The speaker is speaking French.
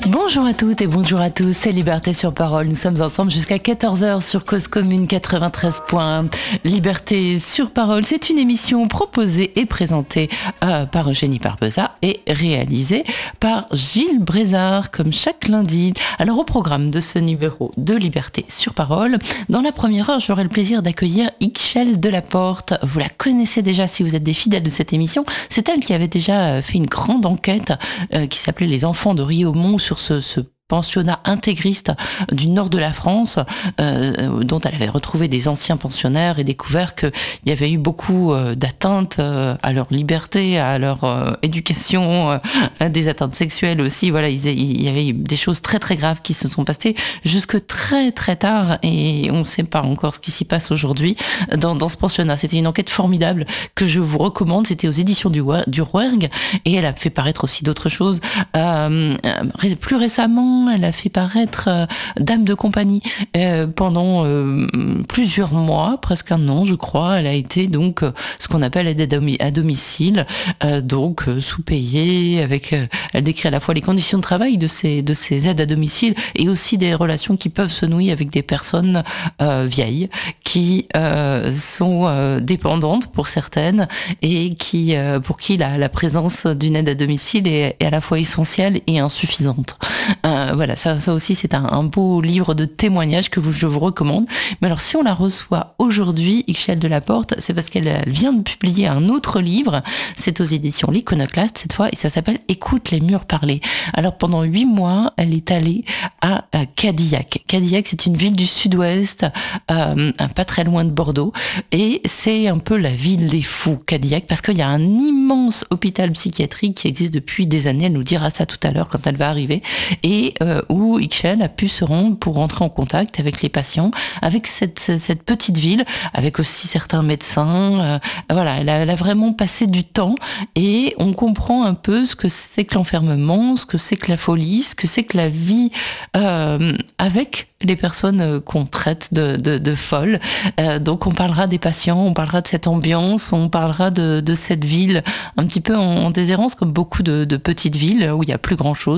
Bonjour à toutes et bonjour à tous, c'est Liberté sur Parole. Nous sommes ensemble jusqu'à 14h sur Cause Commune 93 points. Liberté sur Parole, c'est une émission proposée et présentée par Eugénie Barbeza et réalisée par Gilles Brézard, comme chaque lundi. Alors au programme de ce numéro de Liberté sur Parole, dans la première heure, j'aurai le plaisir d'accueillir Ixchel Delaporte. Vous la connaissez déjà si vous êtes des fidèles de cette émission. C'est elle qui avait déjà fait une grande enquête qui s'appelait Les enfants de Riaumont sur ce pensionnat intégriste du nord de la France, dont elle avait retrouvé des anciens pensionnaires et découvert qu'il y avait eu beaucoup d'atteintes à leur liberté, à leur éducation, des atteintes sexuelles aussi. Voilà, il y avait eu des choses très très graves qui se sont passées jusque très très tard et on ne sait pas encore ce qui s'y passe aujourd'hui dans ce pensionnat. C'était une enquête formidable que je vous recommande. C'était aux éditions du Rouergue et elle a fait paraître aussi d'autres choses. Plus récemment, elle a fait paraître Dame de compagnie pendant plusieurs mois, presque un an je crois. Elle a été donc ce qu'on appelle aide à domicile, donc sous-payée, avec elle décrit à la fois les conditions de travail de ces aides à domicile et aussi des relations qui peuvent se nouer avec des personnes vieilles qui sont dépendantes pour certaines et qui pour qui la présence d'une aide à domicile est à la fois essentielle et insuffisante. Voilà, ça aussi c'est un beau livre de témoignages que je vous recommande. Mais alors si on la reçoit aujourd'hui, Ixchel Delaporte, c'est parce qu'elle vient de publier un autre livre. C'est aux éditions L'Iconoclaste cette fois et ça s'appelle Écoute les murs parler. Alors pendant 8 mois, elle est allée à Cadillac. Cadillac, c'est une ville du sud-ouest, pas très loin de Bordeaux, et c'est un peu la ville des fous, Cadillac, parce qu'il y a un immense hôpital psychiatrique qui existe depuis des années. Elle nous dira ça tout à l'heure quand elle va arriver. Et où Ixchel a pu se rendre pour rentrer en contact avec les patients, avec cette petite ville, avec aussi certains médecins. Voilà, elle a vraiment passé du temps et on comprend un peu ce que c'est que l'enfermement, ce que c'est que la folie, ce que c'est que la vie avec les personnes qu'on traite de folles. Donc on parlera des patients, on parlera de cette ambiance, on parlera de cette ville un petit peu en déshérence, comme beaucoup de petites villes où il n'y a plus grand-chose.